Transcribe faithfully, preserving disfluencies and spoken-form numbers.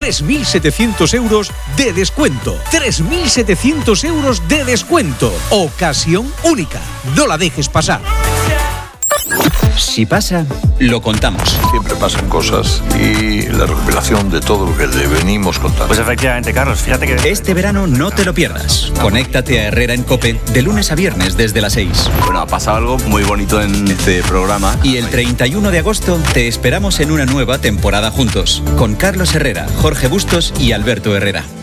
tres mil setecientos euros de descuento. tres mil setecientos euros de descuento. Ocasión única. No la dejes pasar. Si pasa, lo contamos. Siempre pasan cosas y la recopilación de todo lo que le venimos contando. Pues efectivamente, Carlos, fíjate que... Este verano no te lo pierdas. Conéctate a Herrera en COPE de lunes a viernes desde las seis. Bueno, ha pasado algo muy bonito en este programa. Y el treinta y uno de agosto te esperamos en una nueva temporada juntos. Con Carlos Herrera, Jorge Bustos y Alberto Herrera.